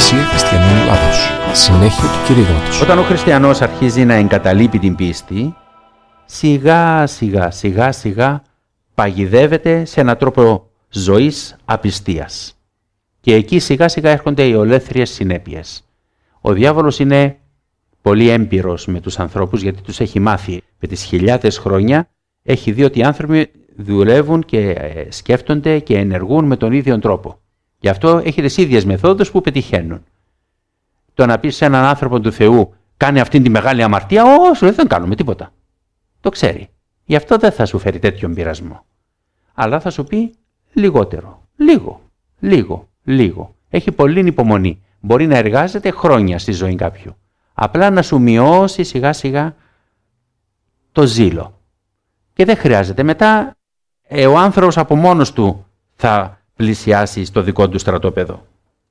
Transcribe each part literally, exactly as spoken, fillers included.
Εκκλησία Χριστιανών Ελλάδος. Συνέχεια του κηρύγματος. Όταν ο χριστιανός αρχίζει να εγκαταλείπει την πίστη, σιγά σιγά σιγά σιγά παγιδεύεται σε έναν τρόπο ζωής απιστίας. Και εκεί σιγά σιγά έρχονται οι ολέθριες συνέπειες. Ο διάβολος είναι πολύ έμπειρος με τους ανθρώπους, γιατί τους έχει μάθει με τις χιλιάδες χρόνια. Έχει δει ότι οι άνθρωποι δουλεύουν και σκέφτονται και ενεργούν με τον ίδιο τρόπο. Γι' αυτό έχει τις ίδιες μεθόδους που πετυχαίνουν. Το να πεις σε έναν άνθρωπο του Θεού, κάνει αυτήν τη μεγάλη αμαρτία, όχι, δεν κάνουμε τίποτα. Το ξέρει. Γι' αυτό δεν θα σου φέρει τέτοιον πειρασμό. Αλλά θα σου πει λιγότερο. Λίγο, λίγο, λίγο. Έχει πολλή υπομονή. Μπορεί να εργάζεται χρόνια στη ζωή κάποιου. Απλά να σου μειώσει σιγά σιγά το ζήλο. Και δεν χρειάζεται. Μετά ε, ο άνθρωπος από μόνος του θα πλησιάσει στο δικό του στρατόπεδο.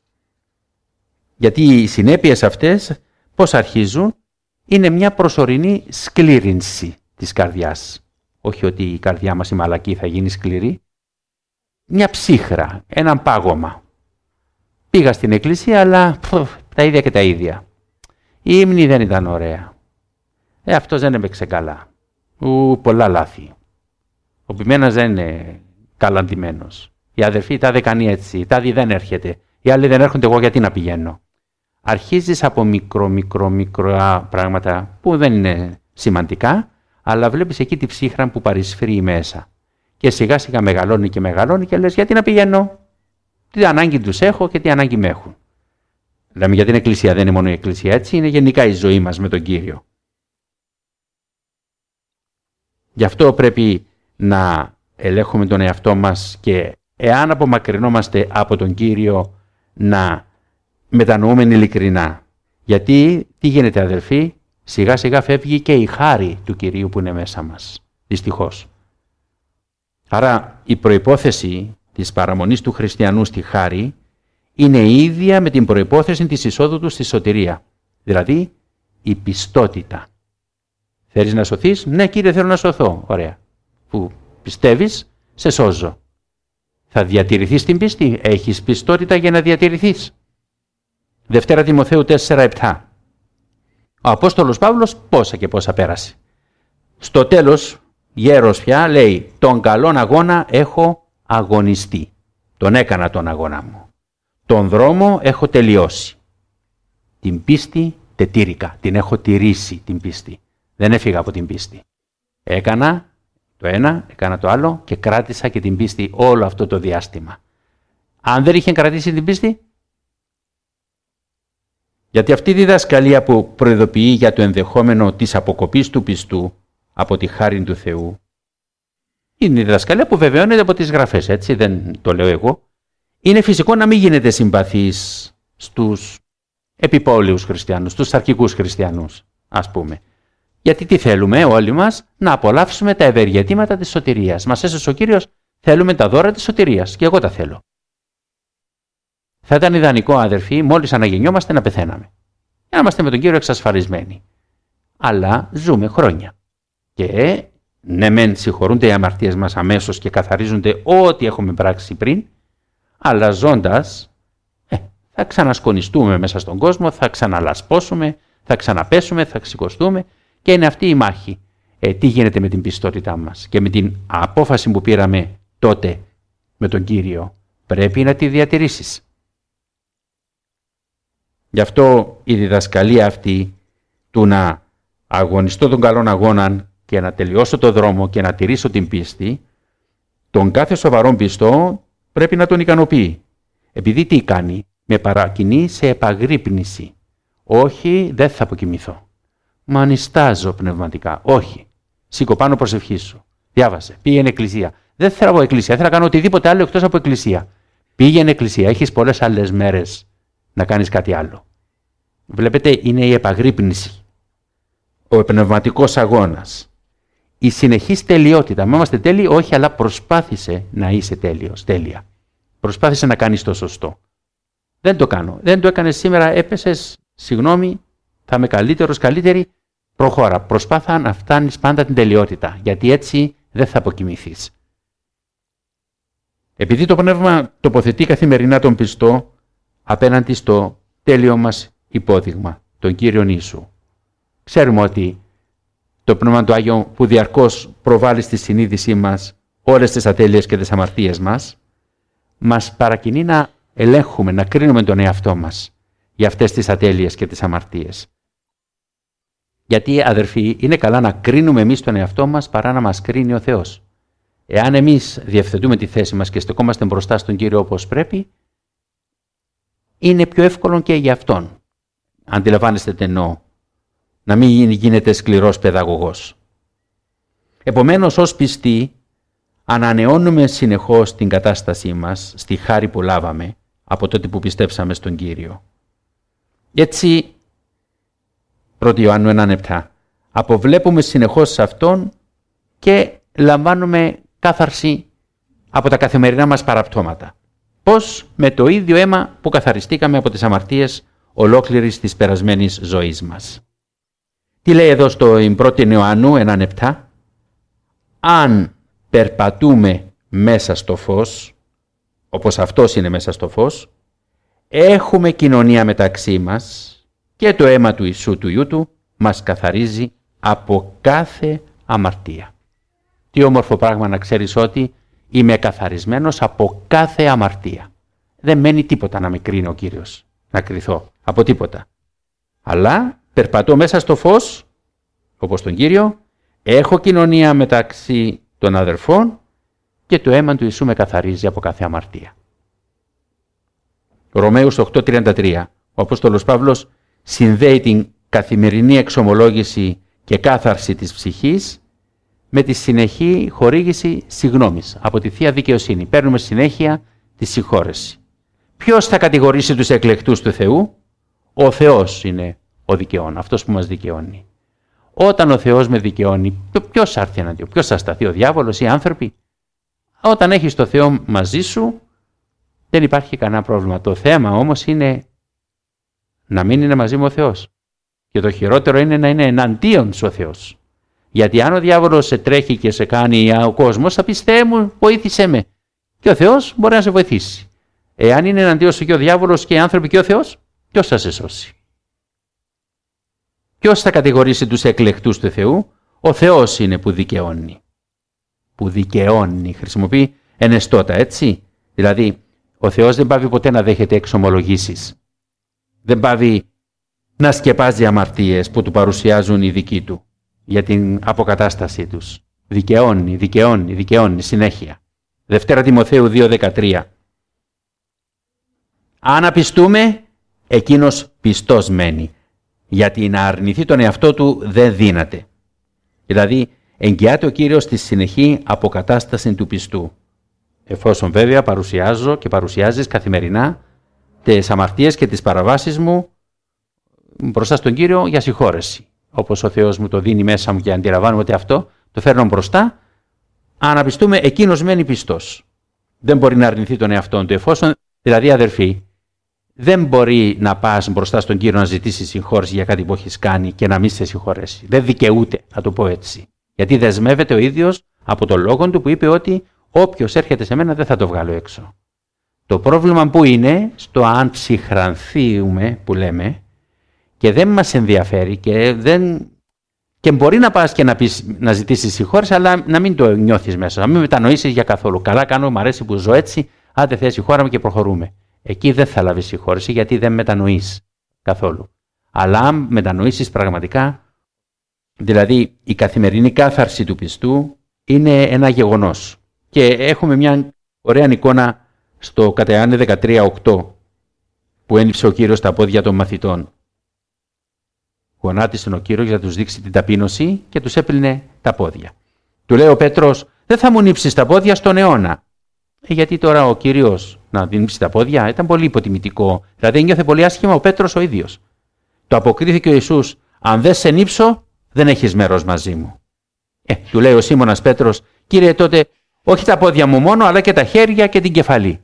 Γιατί οι συνέπειες αυτές πώς αρχίζουν? Είναι μια προσωρινή σκλήρυνση της καρδιάς. Όχι ότι η καρδιά μας η μαλακή θα γίνει σκληρή. Μια ψύχρα, έναν πάγωμα. Πήγα στην εκκλησία, αλλά πφ, τα ίδια και τα ίδια. Η ύμνη δεν ήταν ωραία. Ε, αυτός δεν έπαιξε καλά. Ου, πολλά λάθη. Ο ποιμένας δεν είναι καλαντημένος. Οι αδερφοί τάδε κάνει έτσι, τάδε δεν έρχεται. Οι άλλοι δεν έρχονται, εγώ γιατί να πηγαίνω. Αρχίζεις από μικρό, μικρό, μικρά πράγματα που δεν είναι σημαντικά, αλλά βλέπεις εκεί τη ψύχρα που παρισφρεί μέσα. Και σιγά σιγά μεγαλώνει και μεγαλώνει και λες γιατί να πηγαίνω. Τι ανάγκη τους έχω και τι ανάγκη με έχουν. Λέμε για την εκκλησία, δεν είναι μόνο η εκκλησία, έτσι είναι γενικά η ζωή μας με τον Κύριο. Γι' αυτό πρέπει να ελέγχουμε τον εαυτό μας και εάν απομακρυνόμαστε από τον Κύριο να μετανοούμε ειλικρινά. Γιατί τι γίνεται αδελφοί, σιγά σιγά φεύγει και η χάρη του Κυρίου που είναι μέσα μας. Δυστυχώς. Άρα η προϋπόθεση της παραμονής του χριστιανού στη χάρη είναι ίδια με την προϋπόθεση της εισόδου του στη σωτηρία. Δηλαδή η πιστότητα. Θέλεις να σωθείς? Ναι Κύριε, θέλω να σωθώ. Ωραία. Που πιστεύεις, σε σώζω. Θα διατηρηθείς την πίστη? Έχεις πιστότητα για να διατηρηθείς? Δευτέρα Τιμοθέου τέσσερα επτά. Ο Απόστολος Παύλος πόσα και πόσα πέρασε. Στο τέλος, γέρος πια, λέει τον καλόν αγώνα έχω αγωνιστεί. Τον έκανα τον αγώνα μου. Τον δρόμο έχω τελειώσει. Την πίστη τετήρηκα. Την έχω τηρήσει την πίστη. Δεν έφυγα από την πίστη. Έκανα το ένα, έκανα το άλλο και κράτησα και την πίστη όλο αυτό το διάστημα. Αν δεν είχε κρατήσει την πίστη, γιατί αυτή η διδασκαλία που προειδοποιεί για το ενδεχόμενο της αποκοπής του πιστού από τη χάρη του Θεού, είναι η διδασκαλία που βεβαιώνεται από τις γραφές, έτσι δεν το λέω εγώ. Είναι φυσικό να μην γίνετε συμπαθείς στους επιπόλαιους χριστιανούς, στους αρχικούς χριστιανούς, ας πούμε. Γιατί τι θέλουμε όλοι μας? Να απολαύσουμε τα ευεργετήματα της σωτηρίας. Μας έσωσε ο Κύριος, θέλουμε τα δώρα της σωτηρίας και εγώ τα θέλω. Θα ήταν ιδανικό αδερφοί, μόλις αναγεννιόμαστε να πεθαίναμε. Για να είμαστε με τον Κύριο εξασφαλισμένοι. Αλλά ζούμε χρόνια. Και ναι μεν συγχωρούνται οι αμαρτίες μας αμέσως και καθαρίζονται ό,τι έχουμε πράξει πριν, αλλά ζώντας ε, θα ξανασκονιστούμε μέσα στον κόσμο, θα ξαναλασπώσουμε, θα ξαναπέσουμε, θα σηκωστούμε και είναι αυτή η μάχη. Ε, τι γίνεται με την πιστότητά μας και με την απόφαση που πήραμε τότε με τον Κύριο. Πρέπει να τη διατηρήσεις. Γι' αυτό η διδασκαλία αυτή του να αγωνιστώ τον καλόν αγώνα και να τελειώσω το δρόμο και να τηρήσω την πίστη, τον κάθε σοβαρόν πιστό πρέπει να τον ικανοποιεί. Επειδή τι κάνει? Με παρακινεί σε επαγρύπνηση. Όχι, δεν θα αποκοιμηθώ. Μα ανιστάζω πνευματικά. Όχι. Σήκω πάνω προσευχή σου. Διάβασε. Πήγαινε εκκλησία. Δεν θέλω από εκκλησία. Θέλω να κάνω οτιδήποτε άλλο εκτός από εκκλησία. Πήγαινε εκκλησία. Έχεις πολλές άλλες μέρες να κάνεις κάτι άλλο. Βλέπετε, είναι η επαγρύπνηση. Ο πνευματικός αγώνας. Η συνεχής τελειότητα. Μα είμαστε τέλειοι? Όχι, αλλά προσπάθησε να είσαι τέλειος. Τέλεια. Προσπάθησε να κάνεις το σωστό. Δεν το κάνω. Δεν το έκανες σήμερα, έπεσες, συγγνώμη, θα είμαι καλύτερος, καλύτερη. Προχώρα. Προσπάθα να φτάνεις πάντα την τελειότητα. Γιατί έτσι δεν θα αποκοιμηθείς. Επειδή το πνεύμα τοποθετεί καθημερινά τον πιστό απέναντι στο τέλειο μας υπόδειγμα, τον Κύριον Ιησού. Ξέρουμε ότι το Πνεύμα του Άγιο που διαρκώς προβάλλει στη συνείδησή μας όλες τις ατέλειες και τις αμαρτίες μας, μας παρακινεί να ελέγχουμε, να κρίνουμε τον εαυτό μας για αυτές τις ατέλειες και τις αμαρτίες. Γιατί, αδερφοί, είναι καλά να κρίνουμε εμείς τον εαυτό μας παρά να μας κρίνει ο Θεός. Εάν εμείς διευθετούμε τη θέση μας και στεκόμαστε μπροστά στον Κύριο όπως πρέπει, είναι πιο εύκολο και για Αυτόν. Αντιλαμβάνεστε τι εννοώ. Να μην γίνεται σκληρός παιδαγωγός. Επομένως, ως πιστοί, ανανεώνουμε συνεχώς την κατάστασή μας στη χάρη που λάβαμε από τότε που πιστέψαμε στον Κύριο. Έτσι, πρώτη Ιωάννου ένα επτά, αποβλέπουμε συνεχώς σε Αυτόν και λαμβάνουμε κάθαρση από τα καθημερινά μας παραπτώματα. Πώς? Με το ίδιο αίμα που καθαριστήκαμε από τις αμαρτίες ολόκληρης της περασμένης ζωής μας. Τι λέει εδώ στο πρώτη Ιωάννου ένα επτά, αν περπατούμε μέσα στο φως, όπως Αυτός είναι μέσα στο φως, έχουμε κοινωνία μεταξύ μας και το αίμα του Ιησού του Υιού Του μας καθαρίζει από κάθε αμαρτία. Τι όμορφο πράγμα να ξέρεις ότι είμαι καθαρισμένος από κάθε αμαρτία. Δεν μένει τίποτα να με κρίνει ο Κύριος, να κριθώ από τίποτα. Αλλά περπατώ μέσα στο φως, όπως τον Κύριο, έχω κοινωνία μεταξύ των αδερφών και το αίμα του Ιησού με καθαρίζει από κάθε αμαρτία. Ρωμαίους οκτώ τριάντα τρία. Ο Απόστολος Παύλος συνδέει την καθημερινή εξομολόγηση και κάθαρση της ψυχής με τη συνεχή χορήγηση συγγνώμης από τη Θεία Δικαιοσύνη. Παίρνουμε συνέχεια τη συγχώρεση. Ποιος θα κατηγορήσει τους εκλεκτούς του Θεού? Ο Θεός είναι ο δικαιών, αυτός που μας δικαιώνει. Όταν ο Θεός με δικαιώνει, ποιος θα έρθει εναντίον, ποιος θα σταθεί, ο διάβολος ή οι άνθρωποι? Όταν έχεις το Θεό μαζί σου, δεν υπάρχει κανένα πρόβλημα. Το θέμα όμως είναι να μην είναι μαζί μου ο Θεός. Και το χειρότερο είναι να είναι εναντίον σου ο Θεός. Γιατί αν ο διάβολος σε τρέχει και σε κάνει ο κόσμος, θα πεις Θεέ μου, βοήθησέ με. Και ο Θεός μπορεί να σε βοηθήσει. Εάν είναι εναντίον σου και ο διάβολος και οι άνθρωποι και ο Θεός, ποιος θα σε σώσει? Ποιος θα κατηγορήσει τους εκλεκτούς του Θεού? Ο Θεός είναι που δικαιώνει. Που δικαιώνει. Χρησιμοποιεί ενεστώτα, έτσι. Δηλαδή, ο Θεός δεν πάβει ποτέ να δέχεται εξομολογήσεις. Δεν πάβει να σκεπάζει αμαρτίες που του παρουσιάζουν οι δικοί του για την αποκατάστασή τους. Δικαιώνει, δικαιώνει, δικαιώνει συνέχεια. Δευτέρα Τιμοθέου δύο δεκατρία. Αν απιστούμε, εκείνος πιστός μένει, γιατί να αρνηθεί τον εαυτό του δεν δύναται. Δηλαδή, εγγυάται ο Κύριος στη συνεχή αποκατάσταση του πιστού. Εφόσον βέβαια παρουσιάζω και παρουσιάζεις καθημερινά τις αμαρτίες και τις παραβάσεις μου μπροστά στον Κύριο για συγχώρεση. Όπως ο Θεός μου το δίνει μέσα μου και αντιλαμβάνομαι ότι αυτό το φέρνω μπροστά, αν απιστούμε, εκείνος μένει πιστός. Δεν μπορεί να αρνηθεί τον εαυτόν του. Εφόσον, δηλαδή αδερφοί, δεν μπορεί να πας μπροστά στον Κύριο να ζητήσεις συγχώρεση για κάτι που έχεις κάνει και να μην σε συγχωρέσει. Δεν δικαιούται, να το πω έτσι. Γιατί δεσμεύεται ο ίδιος από τον λόγο του που είπε ότι όποιος έρχεται σε μένα δεν θα το βγάλω έξω. Το πρόβλημα που είναι στο αν ψυχρανθούμε που λέμε και δεν μας ενδιαφέρει και, δεν... και μπορεί να πας και να, πεις, να ζητήσεις συγχώρεση, αλλά να μην το νιώθεις μέσα, να μην μετανοήσεις για καθόλου. Καλά κάνω, μου αρέσει που ζω έτσι, άντε Θεέ συγχώρα μου και προχωρούμε. Εκεί δεν θα λάβεις συγχώρεση γιατί δεν μετανοείς καθόλου. Αλλά αν μετανοήσεις πραγματικά, δηλαδή η καθημερινή κάθαρση του πιστού είναι ένα γεγονός. Και έχουμε μια ωραία εικόνα στο κατά Ιωάννη δεκατρία οκτώ που ένιψε ο Κύριος τα πόδια των μαθητών. Γονάτισε ο Κύριος για να τους δείξει την ταπείνωση και τους έπλυνε τα πόδια. Του λέει ο Πέτρος, δεν θα μου νύψεις τα πόδια στον αιώνα. Ε, γιατί τώρα ο Κύριος να νύψει τα πόδια ήταν πολύ υποτιμητικό. Δηλαδή νιώθε πολύ άσχημα ο Πέτρος ο ίδιος. Το αποκρίθηκε ο Ιησούς, αν δεν σε νύψω, δεν έχεις μέρος μαζί μου. Ε, του λέει ο Σίμωνας Πέτρος, Κύριε τότε, όχι τα πόδια μου μόνο, αλλά και τα χέρια και την κεφαλή.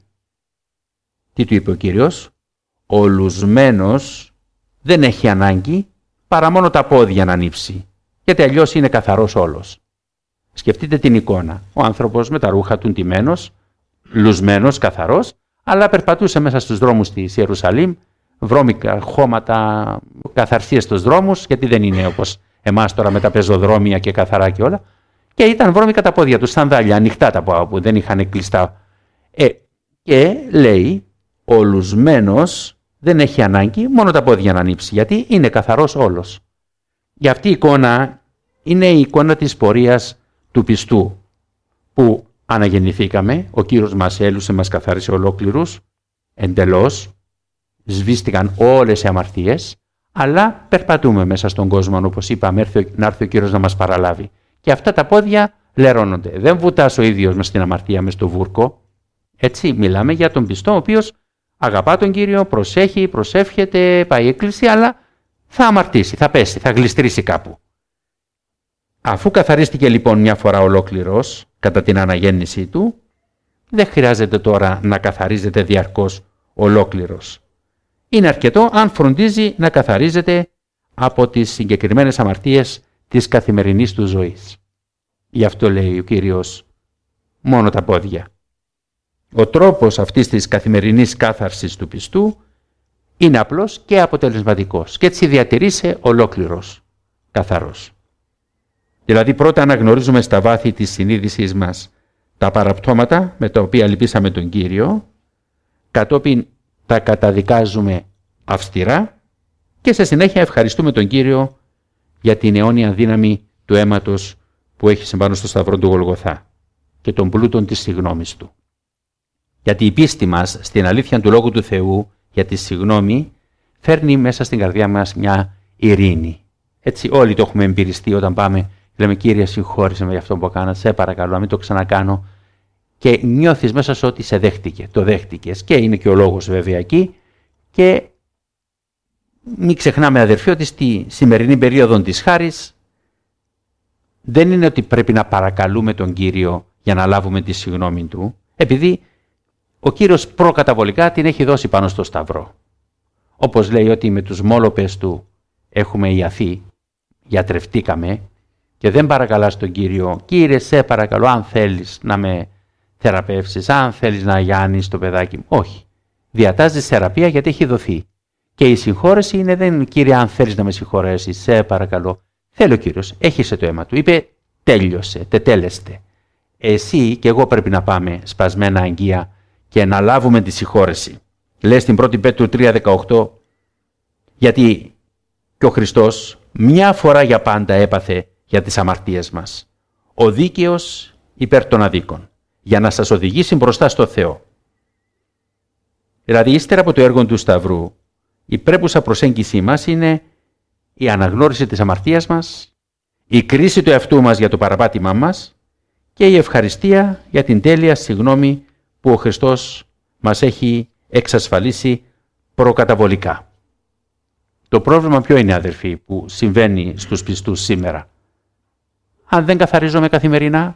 Τι του είπε ο Κύριος? Ο λουσμένος δεν έχει ανάγκη παρά μόνο τα πόδια να νύψει, γιατί αλλιώς είναι καθαρός όλος. Σκεφτείτε την εικόνα. Ο άνθρωπος με τα ρούχα του ντυμένος, λουσμένος, καθαρός, αλλά περπατούσε μέσα στους δρόμους της Ιερουσαλήμ βρώμικα χώματα, καθαρσίες στους δρόμους, γιατί δεν είναι όπως εμάς τώρα με τα πεζοδρόμια και καθαρά και όλα. Και ήταν βρώμικα τα πόδια του, σανδάλια, ανοιχτά τα πόδια που δεν είχαν κλειστά. Ε, και λέει, ο λουσμένος δεν έχει ανάγκη μόνο τα πόδια να ανοίξει, γιατί είναι καθαρός όλος. Για αυτή η εικόνα είναι η εικόνα της πορείας του πιστού, που αναγεννηθήκαμε, ο Κύριος μας έλουσε, μας καθάρισε ολόκληρους, εντελώς, σβήστηκαν όλες οι αμαρτίες, αλλά περπατούμε μέσα στον κόσμο, όπως είπαμε, να έρθει ο Κύριος να μας παραλάβει. Και αυτά τα πόδια λερώνονται. Δεν βουτάς ο ίδιος μες στην αμαρτία, μες στο βούρκο. Έτσι μιλάμε για τον πιστό, ο οποίος αγαπά τον Κύριο, προσέχει, προσεύχεται, πάει η εκκλησία, αλλά θα αμαρτήσει, θα πέσει, θα γλιστρήσει κάπου. Αφού καθαρίστηκε λοιπόν μια φορά ολόκληρος κατά την αναγέννησή του, δεν χρειάζεται τώρα να καθαρίζεται διαρκώς ολόκληρος. Είναι αρκετό αν φροντίζει να καθαρίζεται από τις συγκεκριμένες αμαρτίες της καθημερινής του ζωής. Γι' αυτό λέει ο Κύριος, μόνο τα πόδια. Ο τρόπος αυτής της καθημερινής κάθαρσης του πιστού είναι απλός και αποτελεσματικός και έτσι διατηρείσαι ολόκληρος, καθαρός. Δηλαδή πρώτα αναγνωρίζουμε στα βάθη της συνείδησής μας τα παραπτώματα με τα οποία λυπήσαμε τον Κύριο, κατόπιν τα καταδικάζουμε αυστηρά και σε συνέχεια ευχαριστούμε τον Κύριο για την αιώνια δύναμη του αίματος που έχει συμπάνω στο σταυρό του Γολγοθά και των πλούτων της συγγνώμης του. Γιατί η πίστη μας στην αλήθεια του Λόγου του Θεού για τη συγγνώμη φέρνει μέσα στην καρδιά μας μια ειρήνη. Έτσι όλοι το έχουμε εμπειριστεί όταν πάμε, λέμε Κύριε συγχώρησε με για αυτό που έκανα, σε παρακαλώ να μην το ξανακάνω, και νιώθεις μέσα σου ότι σε δέχτηκε, το δέχτηκες και είναι και ο λόγος βέβαια εκεί. Και μην ξεχνάμε αδερφοί ότι στη σημερινή περίοδο της χάρης δεν είναι ότι πρέπει να παρακαλούμε τον Κύριο για να λάβουμε τη συγγνώμη του, επειδή ο Κύριος προκαταβολικά την έχει δώσει πάνω στο σταυρό. Όπως λέει ότι με τους μόλοπες του έχουμε ιαθεί, γιατρευτήκαμε και δεν παρακαλάς τον Κύριο, Κύριε σε παρακαλώ αν θέλεις να με θεραπεύσεις, αν θέλεις να γιάνεις το παιδάκι μου. Όχι. Διατάζεις θεραπεία γιατί έχει δοθεί. Και η συγχώρεση είναι δεν Κύριε αν θέλεις να με συγχωρέσεις, σε παρακαλώ. Θέλει ο Κύριος, έχισε το αίμα του. Είπε τέλειωσε, τετέλεστε. Εσύ και εγώ πρέπει να πάμε σπασμένα αγγεία και να λάβουμε τη συγχώρεση. Λέει στην πρώτη Πέτρου τρία δεκαοκτώ, γιατί και ο Χριστός μια φορά για πάντα έπαθε για τις αμαρτίες μας. Ο δίκαιος υπέρ των αδίκων, για να σας οδηγήσει μπροστά στο Θεό. Δηλαδή, ύστερα από το έργο του Σταυρού, η πρέπουσα προσέγγιση μας είναι η αναγνώριση της αμαρτίας μας, η κρίση του εαυτού μας για το παραπάτημά μας και η ευχαριστία για την τέλεια συγγνώμη που ο Χριστός μας έχει εξασφαλίσει προκαταβολικά. Το πρόβλημα ποιο είναι, αδερφοί, που συμβαίνει στους πιστούς σήμερα? Αν δεν καθαρίζομαι καθημερινά,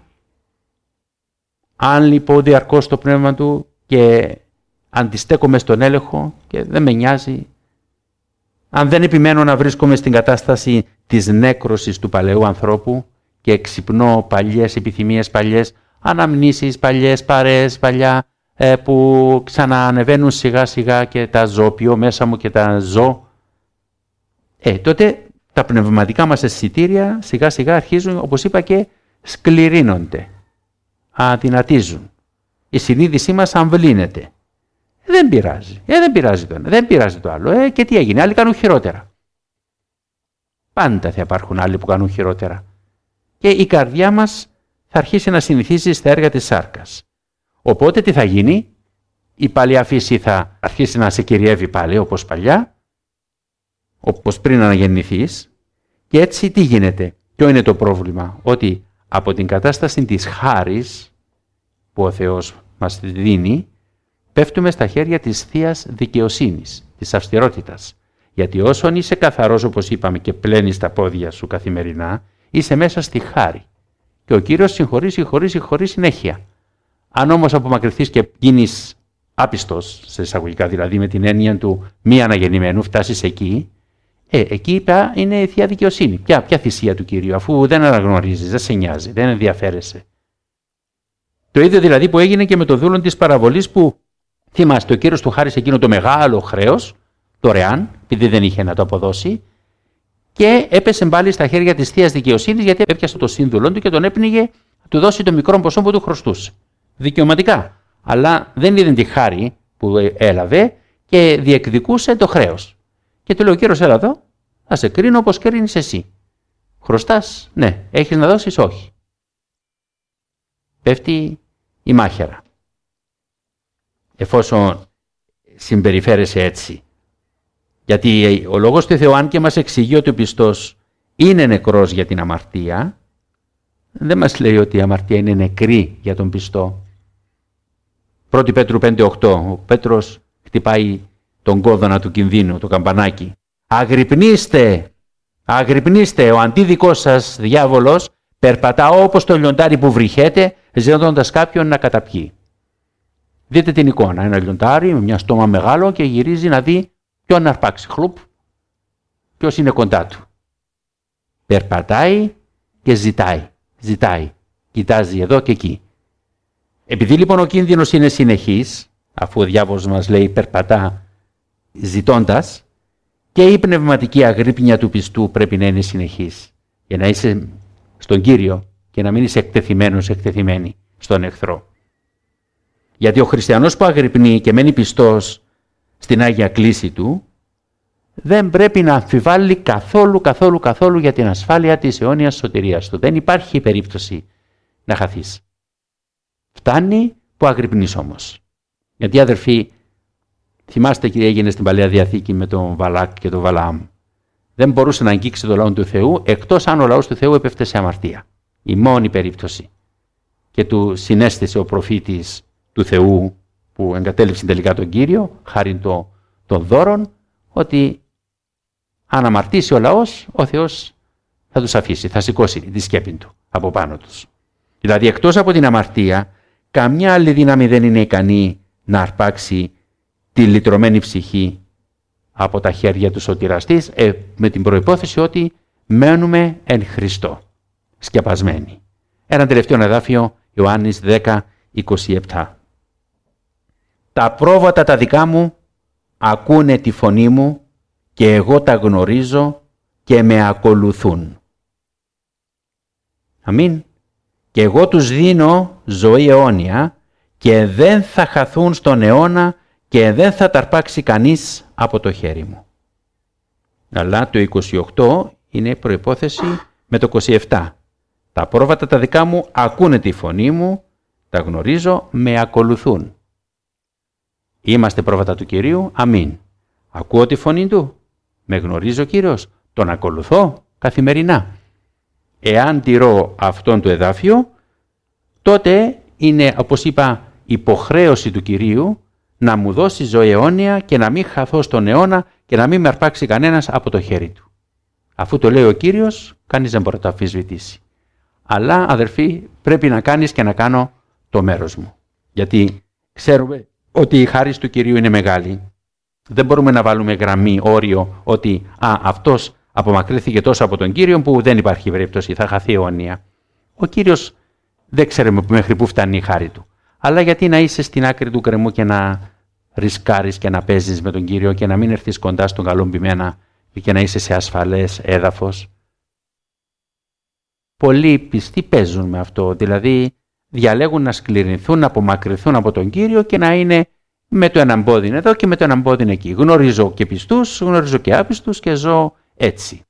αν λείπω διαρκώς το πνεύμα του και αντιστέκομαι στον έλεγχο και δεν με νοιάζει, αν δεν επιμένω να βρίσκομαι στην κατάσταση της νέκρωσης του παλαιού ανθρώπου και εξυπνώ παλιές επιθυμίες, παλιές αναμνήσεις, παλιές παρέες, παλιά ε, που ξαναανεβαίνουν σιγά σιγά και τα ζώπιο μέσα μου και τα ζω, ε, τότε τα πνευματικά μας αισθητήρια σιγά σιγά αρχίζουν, όπως είπα, και σκληρύνονται, αδυνατίζουν. Η συνείδησή μας αμβλύνεται. Δεν πειράζει. Ε, δεν πειράζει το ένα, δεν πειράζει το άλλο. Ε, και τι έγινε, άλλοι κάνουν χειρότερα. Πάντα θα υπάρχουν άλλοι που κάνουν χειρότερα. Και η καρδιά μας θα αρχίσει να συνηθίζει στα έργα της σάρκας. Οπότε τι θα γίνει? Η παλιά φύση θα αρχίσει να σε κυριεύει πάλι όπως παλιά, όπως πριν αναγεννηθείς. Και έτσι τι γίνεται? Ποιο είναι το πρόβλημα? Ότι από την κατάσταση της χάρης που ο Θεός μας δίνει, πέφτουμε στα χέρια της θείας δικαιοσύνης, της αυστηρότητας. Γιατί όσον είσαι καθαρός, όπως είπαμε, και πλένεις τα πόδια σου καθημερινά, είσαι μέσα στη χάρη. Και ο Κύριος συγχωρεί, συγχωρεί, συγχωρεί συνέχεια. Αν όμως απομακρυνθείς και γίνεις άπιστος, σε εισαγωγικά δηλαδή, με την έννοια του μη αναγεννημένου, φτάσεις εκεί, ε, εκεί πια είναι η θεία δικαιοσύνη. Ποια, ποια θυσία του Κυρίου, αφού δεν αναγνωρίζεις, δεν σε νοιάζει, δεν ενδιαφέρεσαι. Το ίδιο δηλαδή που έγινε και με το δούλον της παραβολής που, θυμάστε, ο Κύριος του χάρισε εκείνο το μεγάλο χρέος, δωρεάν, επειδή δεν είχε να το αποδώσει, και έπεσε πάλι στα χέρια της θείας δικαιοσύνης, γιατί έπιασε το σύνδουλο του και τον έπνιγε του δώσει το μικρό ποσό που του χρωστούσε. Δικαιωματικά. Αλλά δεν είδε τη χάρη που έλαβε και διεκδικούσε το χρέος. Και του λέει ο Κύριος, έλα εδώ, θα σε κρίνω όπως κρίνεις εσύ. Χρωστάς, ναι. Έχεις να δώσεις, όχι. Πέφτει η μάχαιρα. Εφόσον συμπεριφέρεσαι έτσι. Γιατί ο λόγος του Θεού, αν και μας εξηγεί ότι ο πιστός είναι νεκρός για την αμαρτία, δεν μας λέει ότι η αμαρτία είναι νεκρή για τον πιστό. πρώτη Πέτρου πέντε οκτώ, ο Πέτρος χτυπάει τον κόδωνα του κινδύνου, το καμπανάκι. Αγρυπνήστε, αγρυπνήστε, ο αντίδικός σας διάβολος περπατά όπως το λιοντάρι που βρυχέται, ζητώντας κάποιον να καταπιεί. Δείτε την εικόνα, ένα λιοντάρι με μια στόμα μεγάλο και γυρίζει να δει ποιον να αρπάξει. Χλουπ, ποιος είναι κοντά του. Περπατάει και ζητάει, ζητάει, κοιτάζει εδώ και εκεί. Επειδή λοιπόν ο κίνδυνος είναι συνεχής, αφού ο διάβολος μας λέει περπατά ζητώντας, και η πνευματική αγρύπνια του πιστού πρέπει να είναι συνεχής, για να είσαι στον Κύριο και να μην είσαι εκτεθειμένος, εκτεθειμένη στον εχθρό. Γιατί ο χριστιανός που αγρυπνεί και μένει πιστός στην Άγια Κλήση του, δεν πρέπει να αμφιβάλλει καθόλου, καθόλου, καθόλου για την ασφάλεια της αιώνιας σωτηρίας του. Δεν υπάρχει περίπτωση να χαθείς. Φτάνει που αγρυπνείς όμως. Γιατί αδερφοί, θυμάστε τι έγινε στην Παλαιά Διαθήκη με τον Βαλάκ και τον Βαλαάμ. Δεν μπορούσε να αγγίξει το λαό του Θεού, εκτός αν ο λαός του Θεού έπεφτε σε αμαρτία. Η μόνη περίπτωση. Και του συνέστησε ο προφήτης του Θεού, που εγκατέλειψε τελικά τον Κύριο, χάρη των το δώρων, ότι αν αμαρτήσει ο λαός, ο Θεός θα τους αφήσει, θα σηκώσει τη σκέπη του από πάνω τους. Δηλαδή, εκτός από την αμαρτία, καμιά άλλη δύναμη δεν είναι ικανή να αρπάξει τη λυτρωμένη ψυχή από τα χέρια του σωτηραστής, ε, με την προϋπόθεση ότι μένουμε εν Χριστώ, σκεπασμένοι. Ένα τελευταίο εδάφιο, Ιωάννης δέκα είκοσι επτά. Τα πρόβατα τα δικά μου ακούνε τη φωνή μου και εγώ τα γνωρίζω και με ακολουθούν. Αμήν. Και εγώ τους δίνω ζωή αιώνια και δεν θα χαθούν στον αιώνα και δεν θα τα αρπάξει κανείς από το χέρι μου. Αλλά το είκοσι οκτώ είναι προϋπόθεση με το είκοσι επτά. Τα πρόβατα τα δικά μου ακούνε τη φωνή μου, τα γνωρίζω, με ακολουθούν. Είμαστε πρόβατα του Κυρίου, αμήν. Ακούω τη φωνή του, με γνωρίζει ο Κύριος, τον ακολουθώ καθημερινά. Εάν τηρώ αυτόν το εδάφιο, τότε είναι, όπως είπα, υποχρέωση του Κυρίου να μου δώσει ζωή αιώνια και να μην χαθώ στον αιώνα και να μην με αρπάξει κανένας από το χέρι του. Αφού το λέει ο Κύριος, κανείς δεν μπορεί να το αμφισβητήσει. Αλλά, αδερφοί, πρέπει να κάνεις και να κάνω το μέρος μου. Γιατί ξέρουμε ότι η χάρις του Κυρίου είναι μεγάλη. Δεν μπορούμε να βάλουμε γραμμή, όριο, ότι α, αυτός απομακρύθηκε τόσο από τον Κύριο που δεν υπάρχει περίπτωση, θα χαθεί αιώνια. Ο Κύριος δεν ξέρουμε μέχρι πού φτάνει η χάρη του. Αλλά γιατί να είσαι στην άκρη του γκρεμού και να ρισκάρεις και να παίζεις με τον Κύριο και να μην έρθεις κοντά στον καλό μπημένα και να είσαι σε ασφαλές έδαφος. Πολλοί πιστοί παίζουν με αυτό, δηλαδή διαλέγουν να σκληρινθούν, να απομακρυνθούν από τον Κύριο και να είναι με το έναν πόδι εδώ και με το έναν πόδι εκεί. Γνωρίζω και πιστούς, γνωρίζω και άπιστους και ζω έτσι.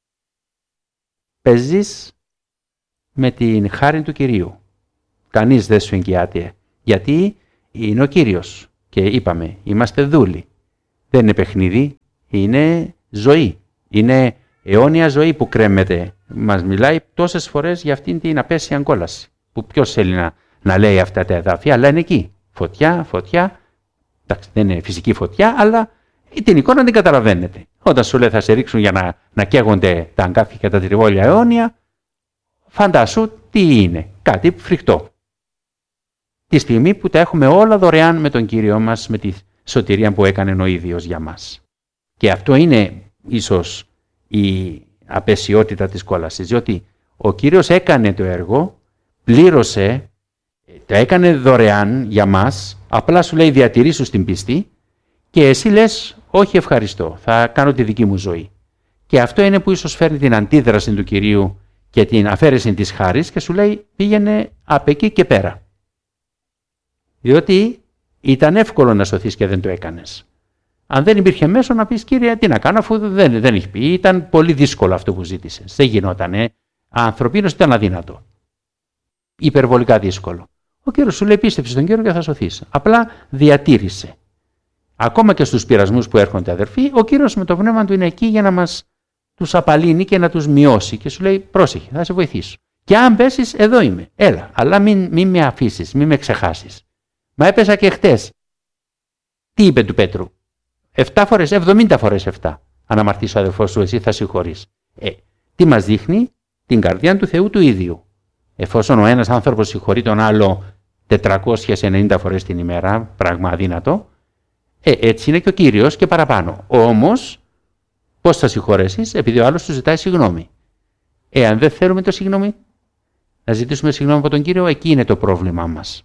Παίζεις με την χάρη του Κυρίου. Κανείς δεν σου εγγυάται. Γιατί είναι ο Κύριος. Και είπαμε, είμαστε δούλοι. Δεν είναι παιχνίδι, είναι ζωή. Είναι αιώνια ζωή που κρέμεται. Μας μιλάει τόσες φορές για αυτήν την απέσια κόλαση. Που ποιος θέλει να, να λέει αυτά τα εδάφια, αλλά είναι εκεί. Φωτιά, φωτιά. Εντάξει, δεν είναι φυσική φωτιά, αλλά την εικόνα την καταλαβαίνετε. Όταν σου λέει θα σε ρίξουν για να, να καίγονται τα αγκάθια και τα τριβόλια αιώνια, φαντάσου τι είναι. Κάτι φρικτό. Τη στιγμή που τα έχουμε όλα δωρεάν με τον Κύριο μας, με τη σωτηρία που έκανε ο ίδιος για μας. Και αυτό είναι ίσως η απεσιότητα της κόλασης, διότι ο Κύριος έκανε το έργο, πλήρωσε, το έκανε δωρεάν για μας, απλά σου λέει διατηρήσου στην πίστη και εσύ λες όχι ευχαριστώ, θα κάνω τη δική μου ζωή. Και αυτό είναι που ίσως φέρνει την αντίδραση του Κυρίου και την αφαίρεση της χάρης και σου λέει πήγαινε απ' εκεί και πέρα. Διότι ήταν εύκολο να σωθείς και δεν το έκανες. Αν δεν υπήρχε μέσο να πεις Κύριε τι να κάνω αφού δεν, δεν έχει πει, ήταν πολύ δύσκολο αυτό που ζήτησες. Δεν γινότανε. Ανθρωπίνως ήταν αδύνατο. Υπερβολικά δύσκολο. Ο Κύριος σου λέει πίστεψε στον Κύριο και θα σωθείς. Απλά διατήρησε. Ακόμα και στους πειρασμούς που έρχονται αδερφοί, ο Κύριος με το πνεύμα του είναι εκεί για να μας τους απαλύνει και να τους μειώσει και σου λέει πρόσεχε, θα σε βοηθήσω. Και αν πέσεις, εδώ είμαι, έλα, αλλά μην, μην με αφήσεις, μην με ξεχάσεις. Μα έπεσα και χτες. Τι είπε του Πέτρου, εφτά φορές, εβδομήντα φορές εφτά. Αν αμαρτήσει ο αδερφός σου, εσύ θα συγχωρείς. Ε, τι μας δείχνει, την καρδιά του Θεού του ίδιου. Εφόσον ο ένας άνθρωπος συγχωρεί τον άλλο τετρακόσιες ενενήντα φορές την ημέρα, πράγμα αδύνατο, ε, έτσι είναι και ο Κύριος και παραπάνω. Όμως, πώς θα συγχωρέσεις, επειδή ο άλλος του ζητάει συγγνώμη. Εάν δεν θέλουμε το συγγνώμη, να ζητήσουμε συγγνώμη από τον Κύριο, εκεί είναι το πρόβλημά μας.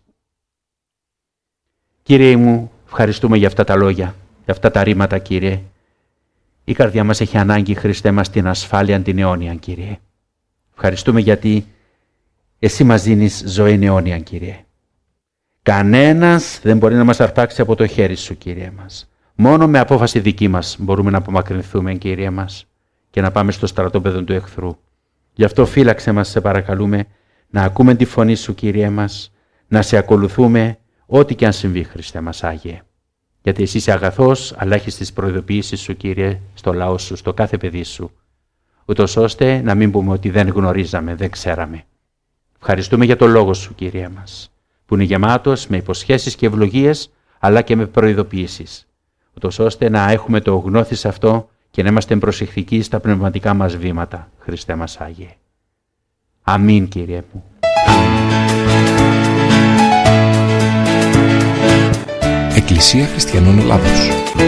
Κύριε μου, ευχαριστούμε για αυτά τα λόγια, για αυτά τα ρήματα, Κύριε. Η καρδιά μας έχει ανάγκη, Χριστέ μας, την ασφάλεια την αιώνια, Κύριε. Ευχαριστούμε γιατί εσύ μας δίνεις ζωή αιώνια, Κύριε. Κανένας δεν μπορεί να μας αρπάξει από το χέρι σου, Κύριε μας. Μόνο με απόφαση δική μας μπορούμε να απομακρυνθούμε, Κύριε μας, και να πάμε στο στρατόπεδο του εχθρού. Γι' αυτό φύλαξε μας, σε παρακαλούμε, να ακούμε τη φωνή σου, Κύριε μας, να σε ακολουθούμε ό,τι και αν συμβεί, Χριστέ μας Άγιε. Γιατί εσύ είσαι αγαθός, αλλά έχεις τις προειδοποιήσεις σου, Κύριε, στο λαό σου, στο κάθε παιδί σου, ούτως ώστε να μην πούμε ότι δεν γνωρίζαμε, δεν ξέραμε. Ευχαριστούμε για το λόγο σου, Κύριε μας, που είναι γεμάτος με υποσχέσεις και ευλογίες, αλλά και με προειδοποιήσεις, ούτως ώστε να έχουμε το γνώθις αυτό και να είμαστε προσεκτικοί στα πνευματικά μας βήματα, Χριστέ μας Άγιε. Αμήν, Κύριε μου. Εκκλησία Χριστιανών Ελλάδος.